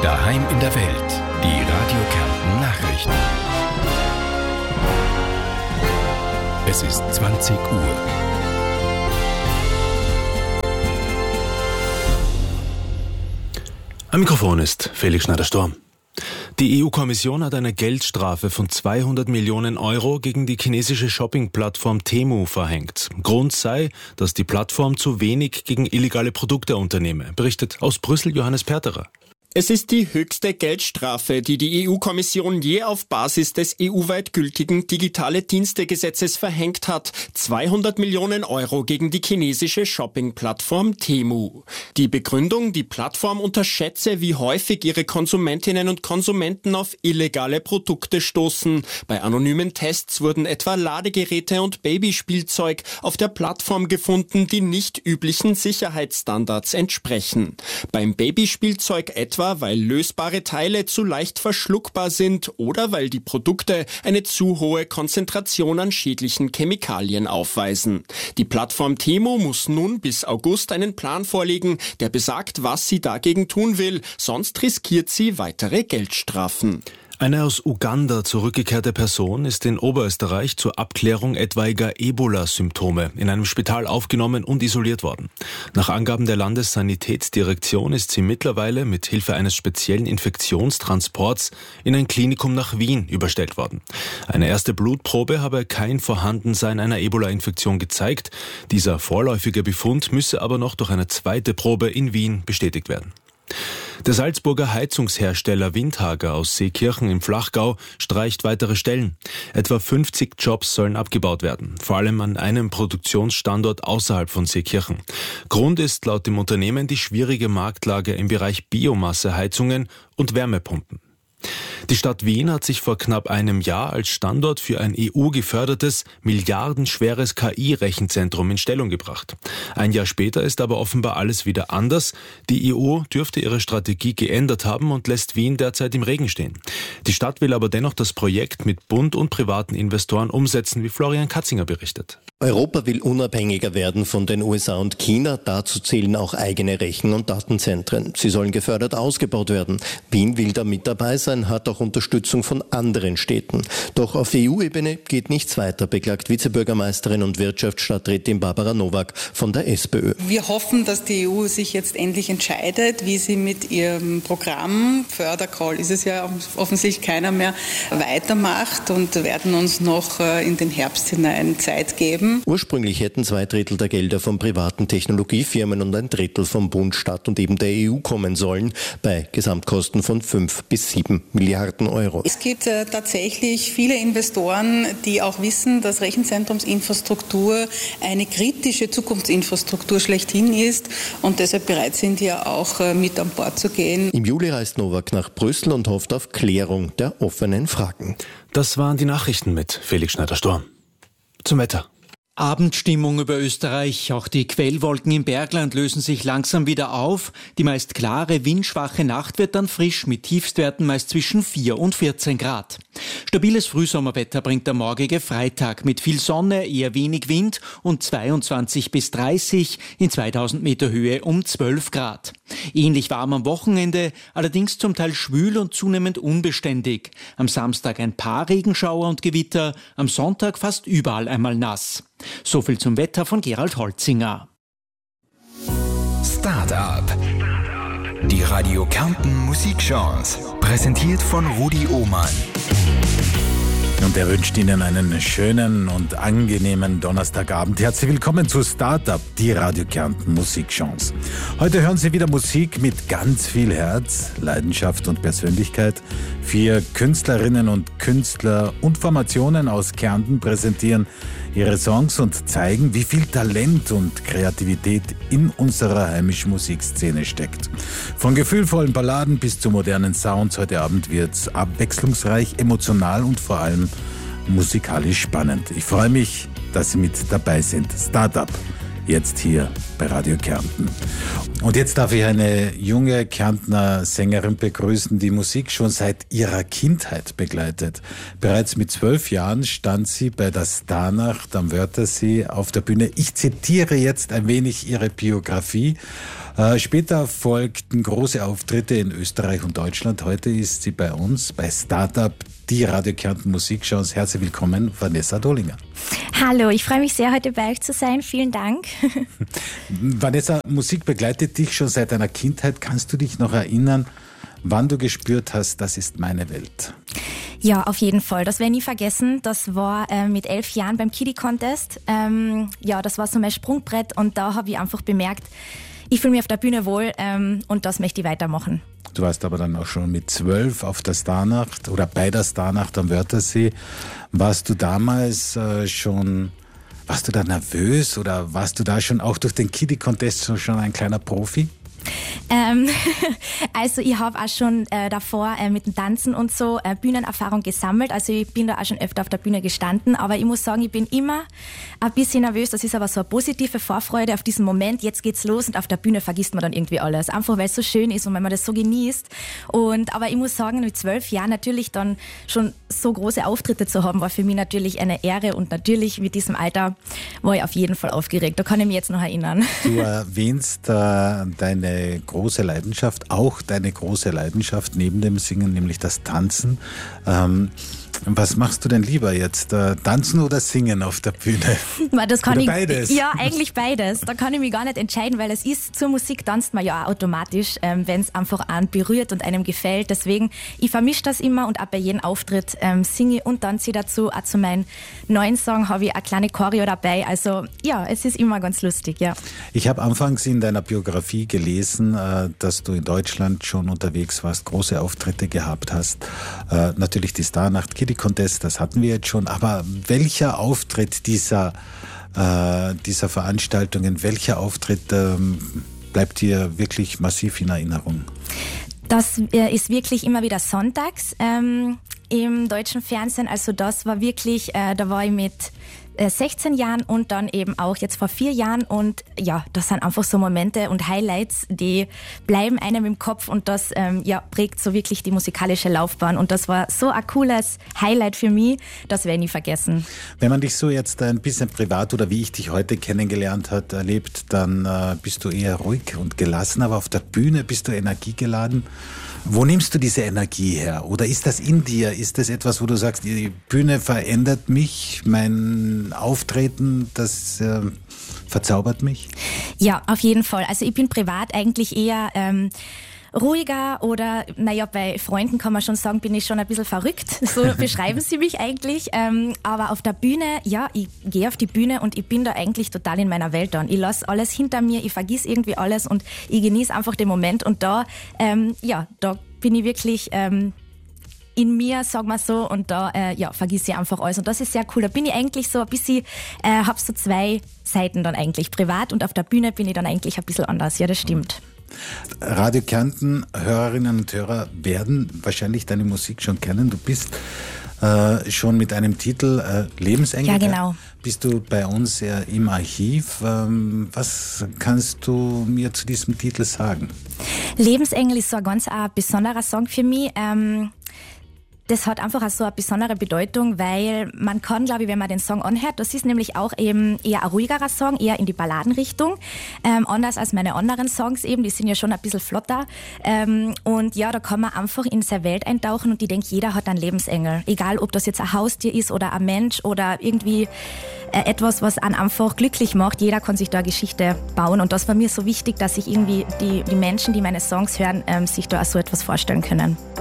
Daheim in der Welt. Die Radio Kärnten Nachrichten. Es ist 20 Uhr. Am Mikrofon ist Felix Schneider-Sturm. Die EU-Kommission hat eine Geldstrafe von 200 Millionen Euro gegen die chinesische Shopping-Plattform Temu verhängt. Grund sei, dass die Plattform zu wenig gegen illegale Produkte unternehme, berichtet aus Brüssel Johannes Perterer. Es ist die höchste Geldstrafe, die die EU-Kommission je auf Basis des EU-weit gültigen Digitale-Dienste-Gesetzes verhängt hat. 200 Millionen Euro gegen die chinesische Shopping-Plattform Temu. Die Begründung, die Plattform unterschätze, wie häufig ihre Konsumentinnen und Konsumenten auf illegale Produkte stoßen. Bei anonymen Tests wurden etwa Ladegeräte und Babyspielzeug auf der Plattform gefunden, die nicht üblichen Sicherheitsstandards entsprechen. Beim Babyspielzeug etwa, weil lösbare Teile zu leicht verschluckbar sind oder weil die Produkte eine zu hohe Konzentration an schädlichen Chemikalien aufweisen. Die Plattform Temu muss nun bis August einen Plan vorlegen, der besagt, was sie dagegen tun will, sonst riskiert sie weitere Geldstrafen. Eine aus Uganda zurückgekehrte Person ist in Oberösterreich zur Abklärung etwaiger Ebola-Symptome in einem Spital aufgenommen und isoliert worden. Nach Angaben der Landessanitätsdirektion ist sie mittlerweile mit Hilfe eines speziellen Infektionstransports in ein Klinikum nach Wien überstellt worden. Eine erste Blutprobe habe kein Vorhandensein einer Ebola-Infektion gezeigt. Dieser vorläufige Befund müsse aber noch durch eine zweite Probe in Wien bestätigt werden. Der Salzburger Heizungshersteller Windhager aus Seekirchen im Flachgau streicht weitere Stellen. Etwa 50 Jobs sollen abgebaut werden, vor allem an einem Produktionsstandort außerhalb von Seekirchen. Grund ist laut dem Unternehmen die schwierige Marktlage im Bereich Biomasseheizungen und Wärmepumpen. Die Stadt Wien hat sich vor knapp einem Jahr als Standort für ein EU-gefördertes, milliardenschweres KI-Rechenzentrum in Stellung gebracht. Ein Jahr später ist aber offenbar alles wieder anders. Die EU dürfte ihre Strategie geändert haben und lässt Wien derzeit im Regen stehen. Die Stadt will aber dennoch das Projekt mit Bund und privaten Investoren umsetzen, wie Florian Katzinger berichtet. Europa will unabhängiger werden von den USA und China. Dazu zählen auch eigene Rechen- und Datenzentren. Sie sollen gefördert ausgebaut werden. Wien will da mit dabei sein, hat auch Unterstützung von anderen Städten. Doch auf EU-Ebene geht nichts weiter, beklagt Vizebürgermeisterin und Wirtschaftsstadträtin Barbara Nowak von der SPÖ. Wir hoffen, dass die EU sich jetzt endlich entscheidet, wie sie mit ihrem Programm, Fördercall ist es ja offensichtlich keiner mehr, weitermacht und werden uns noch in den Herbst hinein Zeit geben. Ursprünglich hätten 2/3 der Gelder von privaten Technologiefirmen und 1/3 vom Bund, Stadt und eben der EU kommen sollen, bei Gesamtkosten von 5 bis 7 Milliarden Euro. Es gibt tatsächlich viele Investoren, die auch wissen, dass Rechenzentrumsinfrastruktur eine kritische Zukunftsinfrastruktur schlechthin ist und deshalb bereit sind, ja auch mit an Bord zu gehen. Im Juli reist Nowak nach Brüssel und hofft auf Klärung der offenen Fragen. Das waren die Nachrichten mit Felix Schneider-Sturm. Zum Wetter. Abendstimmung über Österreich. Auch die Quellwolken im Bergland lösen sich langsam wieder auf. Die meist klare, windschwache Nacht wird dann frisch mit Tiefstwerten meist zwischen 4 und 14 Grad. Stabiles Frühsommerwetter bringt der morgige Freitag mit viel Sonne, eher wenig Wind und 22 bis 30, in 2000 Meter Höhe um 12 Grad. Ähnlich warm am Wochenende, allerdings zum Teil schwül und zunehmend unbeständig. Am Samstag ein paar Regenschauer und Gewitter, am Sonntag fast überall einmal nass. So viel zum Wetter von Gerald Holzinger. Start-up. Die Radio Kärnten Musikchance. Präsentiert von Rudi Ohmann. Und er wünscht Ihnen einen schönen und angenehmen Donnerstagabend. Herzlich willkommen zu Startup, die Radio Kärnten Musikchance. Heute hören Sie wieder Musik mit ganz viel Herz, Leidenschaft und Persönlichkeit. 4 Künstlerinnen und Künstler und Formationen aus Kärnten präsentieren ihre Songs und zeigen, wie viel Talent und Kreativität in unserer heimischen Musikszene steckt. Von gefühlvollen Balladen bis zu modernen Sounds. Heute Abend wird's abwechslungsreich, emotional und vor allem musikalisch spannend. Ich freue mich, dass Sie mit dabei sind. Startup, jetzt hier bei Radio Kärnten. Und jetzt darf ich eine junge Kärntner Sängerin begrüßen, die Musik schon seit ihrer Kindheit begleitet. Bereits mit 12 Jahren stand sie bei der Starnacht am Wörthersee auf der Bühne. Ich zitiere jetzt ein wenig ihre Biografie. Später folgten große Auftritte in Österreich und Deutschland. Heute ist sie bei uns, bei Startup, die Radio Kärnten Musikchance. Herzlich willkommen, Vanessa Dolinger. Hallo, ich freue mich sehr, heute bei euch zu sein. Vielen Dank. Vanessa, Musik begleitet dich schon seit deiner Kindheit. Kannst du dich noch erinnern, wann du gespürt hast, das ist meine Welt? Ja, auf jeden Fall. Das werde ich nie vergessen. Das war mit 11 Jahren beim Kiddie Contest. Das war so mein Sprungbrett und da habe ich einfach bemerkt, ich fühle mich auf der Bühne wohl und das möchte ich weitermachen. Du warst aber dann auch schon mit 12 auf der Starnacht oder bei der Starnacht am Wörthersee. Warst du damals warst du da nervös oder warst du da schon auch durch den Kiddie Contest schon ein kleiner Profi? Also ich habe auch schon davor mit dem Tanzen und so Bühnenerfahrung gesammelt. Also ich bin da auch schon öfter auf der Bühne gestanden. Aber ich muss sagen, ich bin immer ein bisschen nervös. Das ist aber so eine positive Vorfreude auf diesen Moment. Jetzt geht's los und auf der Bühne vergisst man dann irgendwie alles. Einfach weil es so schön ist und wenn man das so genießt. Aber ich muss sagen, mit 12 Jahren natürlich dann schon so große Auftritte zu haben, war für mich natürlich eine Ehre. Und natürlich mit diesem Alter war ich auf jeden Fall aufgeregt. Da kann ich mich jetzt noch erinnern. Du erwähnst deine große Leidenschaft, auch deine große Leidenschaft neben dem Singen, nämlich das Tanzen. Was machst du denn lieber jetzt? Tanzen oder singen auf der Bühne? Beides? Ja, eigentlich beides. Da kann ich mich gar nicht entscheiden, weil es ist, zur Musik tanzt man ja auch automatisch, wenn es einfach einen berührt und einem gefällt. Deswegen, ich vermische das immer und auch bei jedem Auftritt singe und tanze dazu. Auch zu meinem neuen Song habe ich eine kleine Choreo dabei. Also ja, es ist immer ganz lustig, ja. Ich habe anfangs in deiner Biografie gelesen, dass du in Deutschland schon unterwegs warst, große Auftritte gehabt hast. Natürlich die Starnacht, Kiddie Contest, das hatten wir jetzt schon, aber welcher Auftritt dieser Veranstaltungen, welcher Auftritt bleibt dir wirklich massiv in Erinnerung? Das ist wirklich immer wieder sonntags im deutschen Fernsehen, also das war wirklich, da war ich mit 16 Jahren und dann eben auch jetzt vor 4 Jahren und ja, das sind einfach so Momente und Highlights, die bleiben einem im Kopf und das prägt so wirklich die musikalische Laufbahn und das war so ein cooles Highlight für mich, das werde ich nie vergessen. Wenn man dich so jetzt ein bisschen privat oder wie ich dich heute kennengelernt habe, erlebt, dann bist du eher ruhig und gelassen, aber auf der Bühne bist du energiegeladen. Wo nimmst du diese Energie her? Oder ist das in dir? Ist das etwas, wo du sagst, die Bühne verändert mich, mein Auftreten, das verzaubert mich? Ja, auf jeden Fall. Also ich bin privat eigentlich eher ruhiger oder, bei Freunden kann man schon sagen, bin ich schon ein bisschen verrückt. So beschreiben sie mich eigentlich. Aber auf der Bühne, ja, ich gehe auf die Bühne und ich bin da eigentlich total in meiner Welt dann. Ich lasse alles hinter mir, ich vergiss irgendwie alles und ich genieße einfach den Moment und da bin ich wirklich in mir, sagen wir so, und da vergiss ich einfach alles und das ist sehr cool. Da bin ich eigentlich so ein bisschen, hab so 2 Seiten dann eigentlich, privat und auf der Bühne bin ich dann eigentlich ein bisschen anders. Ja, das stimmt. Radio Kärnten, Hörerinnen und Hörer werden wahrscheinlich deine Musik schon kennen. Du bist schon mit einem Titel Lebensengel. Ja, genau. Bist du bei uns im Archiv. Was kannst du mir zu diesem Titel sagen? Lebensengel ist so ein ganz besonderer Song für mich. Das hat einfach so eine besondere Bedeutung, weil man kann, glaube ich, wenn man den Song anhört, das ist nämlich auch eben eher ein ruhigerer Song, eher in die Balladenrichtung, anders als meine anderen Songs eben, die sind ja schon ein bisschen flotter und ja, da kann man einfach in seine Welt eintauchen und ich denke, jeder hat einen Lebensengel, egal ob das jetzt ein Haustier ist oder ein Mensch oder irgendwie etwas, was einen einfach glücklich macht, jeder kann sich da eine Geschichte bauen und das war mir so wichtig, dass sich irgendwie die Menschen, die meine Songs hören, sich da auch so etwas vorstellen können.